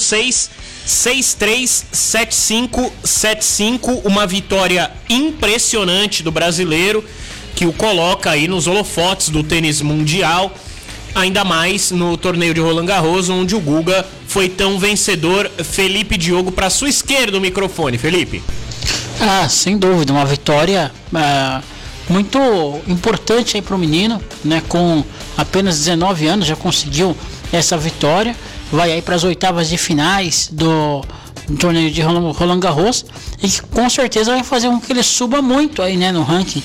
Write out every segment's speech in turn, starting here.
6, 6-3, 7-5, 7-5. Uma vitória impressionante do brasileiro, que o coloca aí nos holofotes do tênis mundial, ainda mais no torneio de Roland Garros, onde o Guga foi tão vencedor. Felipe Diogo, para sua esquerda o microfone, Felipe. Sem dúvida, uma vitória muito importante aí para o menino, né? Com apenas 19 anos já conseguiu essa vitória, vai aí para as oitavas de finais do torneio de Roland Garros, e que com certeza vai fazer com que ele suba muito aí, né, no ranking.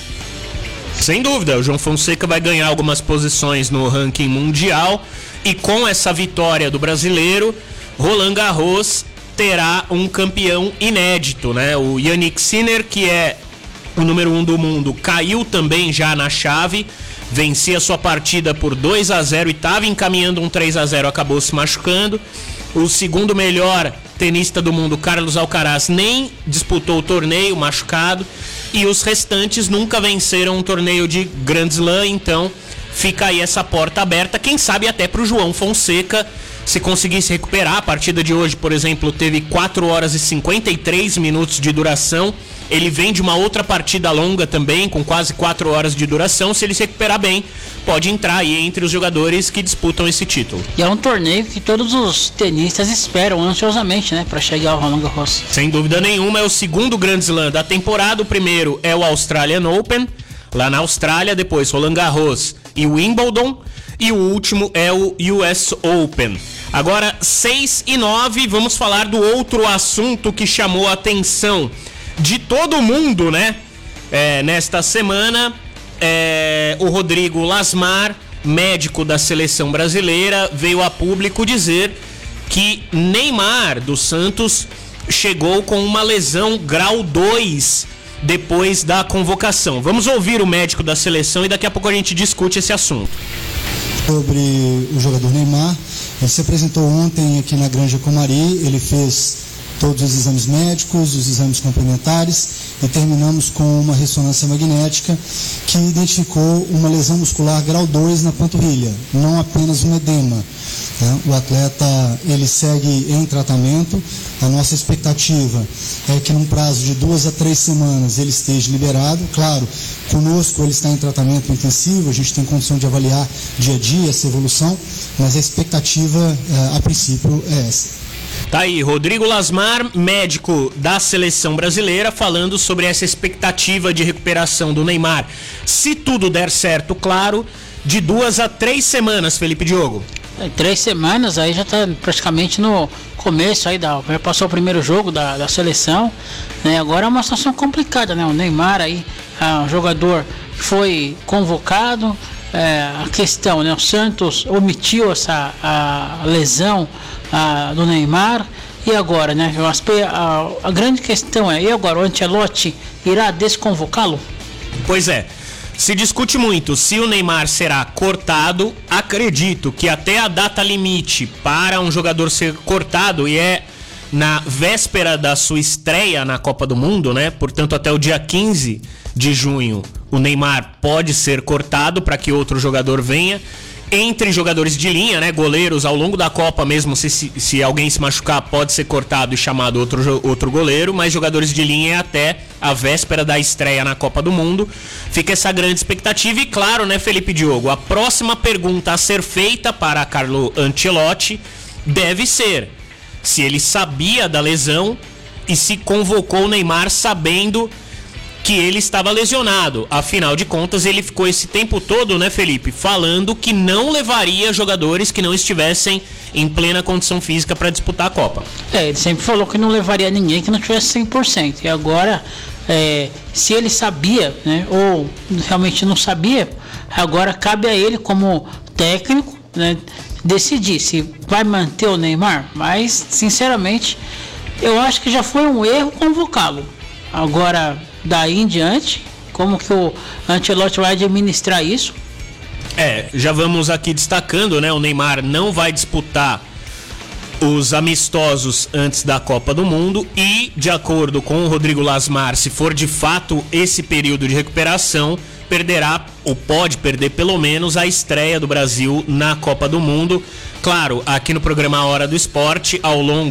Sem dúvida, o João Fonseca vai ganhar algumas posições no ranking mundial, e com essa vitória do brasileiro, Roland Garros terá um campeão inédito, né? O Jannik Sinner, que é o número 1 do mundo, caiu também já na chave, vencia sua partida por 2-0 e estava encaminhando um 3-0, acabou se machucando. O segundo melhor tenista do mundo, Carlos Alcaraz, nem disputou o torneio, machucado. E os restantes nunca venceram um torneio de Grand Slam, então fica aí essa porta aberta. Quem sabe até para o João Fonseca, se conseguisse recuperar. A partida de hoje, por exemplo, teve 4 horas e 53 minutos de duração. Ele vem de uma outra partida longa também, com quase 4 horas de duração. Se ele se recuperar bem, pode entrar aí entre os jogadores que disputam esse título. E é um torneio que todos os tenistas esperam ansiosamente, né, para chegar ao Roland Garros. Sem dúvida nenhuma, é o segundo Grand Slam da temporada. O primeiro é o Australian Open, lá na Austrália, depois Roland Garros e Wimbledon, e o último é o US Open. Agora, 6-9, vamos falar do outro assunto que chamou a atenção de todo mundo, né? Nesta semana, o Rodrigo Lasmar, médico da seleção brasileira, veio a público dizer que Neymar dos Santos chegou com uma lesão grau 2 depois da convocação. Vamos ouvir o médico da seleção e daqui a pouco a gente discute esse assunto. Sobre o jogador Neymar, ele se apresentou ontem aqui na Granja Comari, ele fez todos os exames médicos, os exames complementares, e terminamos com uma ressonância magnética que identificou uma lesão muscular grau 2 na panturrilha, não apenas um edema. O atleta, ele segue em tratamento. A nossa expectativa é que num prazo de 2 a 3 semanas ele esteja liberado. Claro, conosco ele está em tratamento intensivo, a gente tem condição de avaliar dia a dia essa evolução, mas a expectativa a princípio é essa. Tá aí, Rodrigo Lasmar, médico da seleção brasileira, falando sobre essa expectativa de recuperação do Neymar. Se tudo der certo, claro, de 2 a 3 semanas, Felipe Diogo. 3 semanas, aí já tá praticamente no começo, aí já passou o primeiro jogo da seleção, né? Agora é uma situação complicada, né? O Neymar aí, um jogador que foi convocado, a questão, né? O Santos omitiu a lesão do Neymar, e agora, né? A grande questão é, e agora, o Ancelotti irá desconvocá-lo? Pois é, se discute muito se o Neymar será cortado. Acredito que até a data limite para um jogador ser cortado, e é na véspera da sua estreia na Copa do Mundo, né? Portanto, até o dia 15 de junho, o Neymar pode ser cortado para que outro jogador venha. Entre jogadores de linha, né, goleiros, ao longo da Copa mesmo, se alguém se machucar, pode ser cortado e chamado outro goleiro, mas jogadores de linha é até a véspera da estreia na Copa do Mundo. Fica essa grande expectativa e, claro, né, Felipe Diogo, a próxima pergunta a ser feita para Carlo Ancelotti deve ser se ele sabia da lesão e se convocou o Neymar sabendo que ele estava lesionado. Afinal de contas, ele ficou esse tempo todo, né, Felipe, falando que não levaria jogadores que não estivessem em plena condição física para disputar a Copa. Ele sempre falou que não levaria ninguém que não tivesse 100%. E agora, se ele sabia, né, ou realmente não sabia, agora cabe a ele, como técnico, né, decidir se vai manter o Neymar. Mas, sinceramente, eu acho que já foi um erro convocá-lo. Agora, daí em diante, como que o Ancelotti vai administrar isso? Já vamos aqui destacando, né? O Neymar não vai disputar os amistosos antes da Copa do Mundo e, de acordo com o Rodrigo Lasmar, se for de fato esse período de recuperação, perderá, ou pode perder pelo menos, a estreia do Brasil na Copa do Mundo. Claro, aqui no programa Hora do Esporte, ao longo